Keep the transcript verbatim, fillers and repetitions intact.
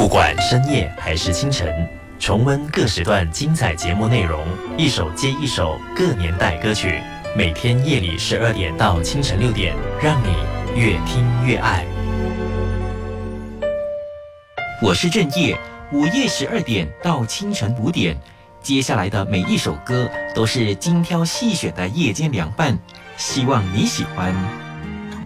不管深夜还是清晨，重温各时段精彩节目内容，一首接一首各年代歌曲，每天夜里十二点到清晨六点，让你越听越爱。 我是郑业，午夜十二点到清晨五点，接下来的每一首歌都是精挑细选的夜间凉拌，希望你喜欢。